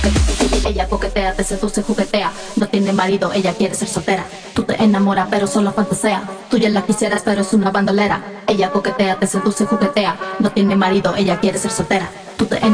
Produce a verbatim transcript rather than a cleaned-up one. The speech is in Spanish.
Ella coquetea, te seduce, juguetea. No tiene marido, ella quiere ser soltera. Tú te enamoras, pero solo fantasea. Tú ya la quisieras, pero es una bandolera. Ella coquetea, te seduce, juguetea. No tiene marido, ella quiere ser soltera. Tú te